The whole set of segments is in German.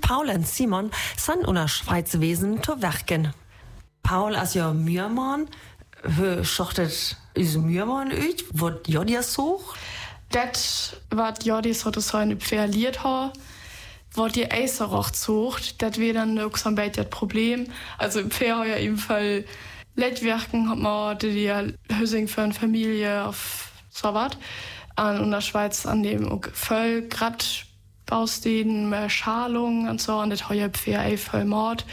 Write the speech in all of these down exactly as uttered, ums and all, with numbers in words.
Paul und Simon sind in der Schweiz gewesen zu werken. Paul ist ja Mührmann. Wie schachtet is Mührmann uit? Wat Jodie sucht? Das, was Jodie so das heute verliert hat, was die Eiser auch sucht, das wäre dann auch so ein bisschen das Problem. Also im Fair ja im Fall Lettwerken hat man die Hüsing für eine Familie auf so was. Und in der Schweiz an dem auch voll grad Bausteden, mehr Schalung und so, und das hat ja Fair voll Mord.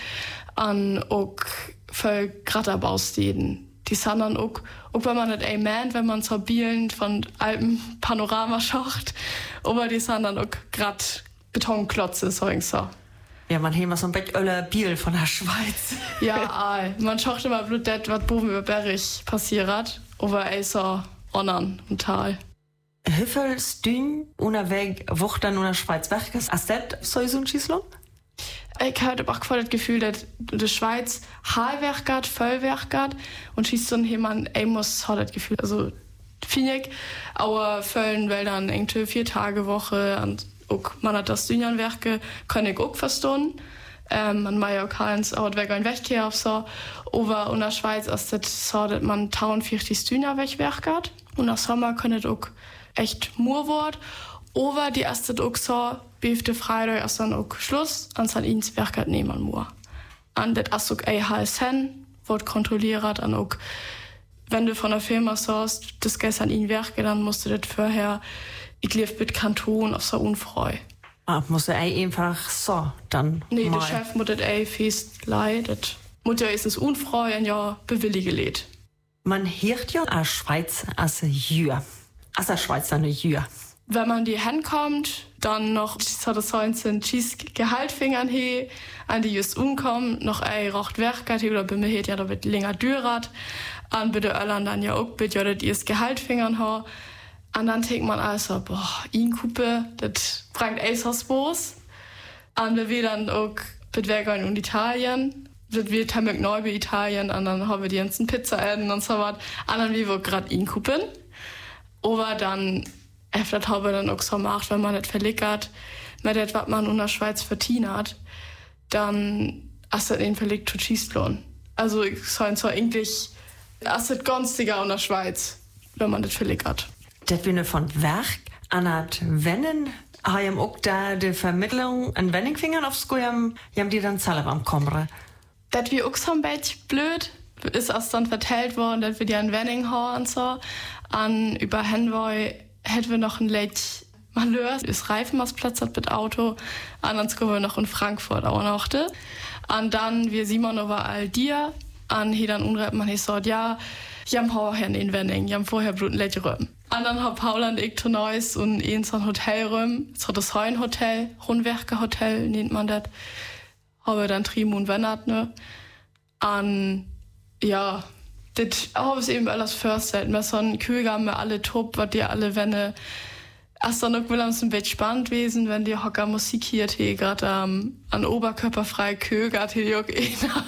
Und auch voll grad Bausteden. Die sind dann auch, auch wenn man nicht meint, wenn man so Bielen von Alpen Panorama schaut, aber die sind dann auch grad Betonklotze, so ich so. Ja, man hat immer so ein bisschen öller Biel von der Schweiz. Ja, ey, man schaut immer blut, das, was oben über Berg passiert, aber ey, so anderen im Tal. Wie viel Stühn unterwegs Woche dann in der Schweiz weg ist? Ist das so ein Schießlung? Ich hatte auch voll das Gefühl, dass die Schweiz Heilwerk hat, Vollwerk hat und schießt dann jemand, ey, muss hat das Gefühl, also finde ich, aber Völlen, weil dann irgendwie vier Tage Woche und auch man hat das Dünjanwerke, kann ich auch verstehen. Ähm, man mag ja auch keins, aber weg ein Weg auf so. Aber in der Schweiz ist das so, dass man tausendvierzig Dünjanwerk hat und im Sommer kann das auch echt Mur wird. Aber die erste auch so, befte Freitag ist dann auch Schluss, und dann ins Werk hat niemand mehr. Und das ist auch ein H S N, wird kontrolliert, und auch, wenn du von der Firma sagst, das geht an ihn Werke, dann musst du das vorher, ich lief mit Kanton auf so unfrei. Ah, musst du einfach so, dann Nee, mal. Der Chef muss das eh fest leiden. Mutter ist es unfrei und ja, bewillige lädt. Man hört ja als Schweiz als Jür. Als der Schweiz eine Jür. Wenn man die hinkommt, dann noch zweitausendneunzehn schieß Gehaltfingern he, an die just umkommen, noch ein rocht Werkert oder bei mir het ja da wird länger dürat, an bitte Öllern dann ja auch bitte ja das erst Gehaltfingern ha, und dann denkt man also, boah, ihn Kuppe, das bringt eis aus Boos, und wir dann auch bitte Werkern in Italien, das wird haben wir neu bei Italien, und dann haben wir die ganzen Pizza-Enden und so was, und dann wie wir grad ihn Kuppen, aber dann öfter habe dann auch so gemacht, wenn man das verlickert, mit dem, was man in der Schweiz verdient hat, dann ist das den verlegt zu Schießlohn. Also ich soll so eigentlich, ist das günstiger in der Schweiz, wenn man das verlickert. Das bin von Werk an das Wennen, haben auch da die Vermittlung an Wenningfingern aufs Gehirn, haben die dann Zahlen am Kommen. Das wie auch so ein bisschen blöd, ist erst dann vertellt worden, dass wir die an Wenning haben und so, an über Henvoy hätten wir noch ein Lech Malheur, das Reifenmausplatz hat mit Auto, und dann kommen wir noch in Frankfurt auch noch. Und dann, wir Simon überall dir, und hier dann unreib man gesagt, ja, ich haben vorher in Wenning, ich haben vorher Blut ein Lech Röm. Und dann hat Paul und ich zu Neuss und in so ein Hotel Röm, so das Heun-Hotel, Rundwerke-Hotel nennt man das, haben wir dann Trieben und Wennert, ne? Und ja, das habe ich eben alles vorgestellt. Wir so ein Kühlger haben wir alle top, was die alle wenne. Erst dann auch will uns ein bisschen spannend gewesen, wenn die Hocker Musik hier die gerade ähm, an Oberkörperfrei Kühlger die auch einer.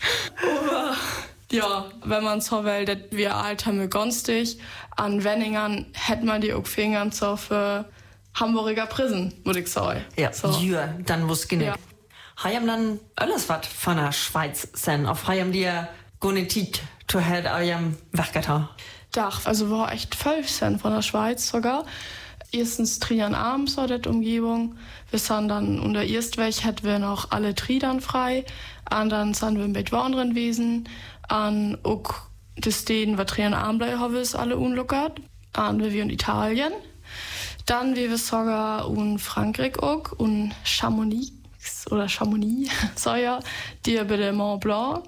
Aber ja, wenn man so will, das wir alt haben wir günstig. An Wenningern hätte man die auch Fingern so für Hamburger Prison, würde ich sagen. Ja, so. Jür, dann muss genug. Ja. Haben dann alles was von der Schweiz sein? Auf haben die Gonetit zu halt eurem Werkgetan? Dach, also war echt voll sein von der Schweiz sogar. Erstens Trian abends war das Umgebung. Wir sind dann unter Erstweg hätten wir noch alle Triedern frei. Und dann sind wir mit Wandern gewesen. Und auch das Städten, was Trian abends haben wir alle unlockert. Und wir in Italien. Dann wie wir sogar in Frankreich auch und Chamonix oder Chamonix, so ja, die bei der Mont Blanc.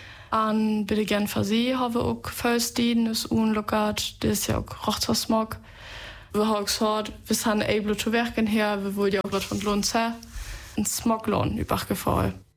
Und bei der Genfer See haben wir auch voll Städten, das ist unlockert, das ist ja auch Rochzersmog. Wir haben gesagt, wir sind able zu werken her, wir wollen ja auch was von Lohn sehen. Ein Smoglohn übergefallen.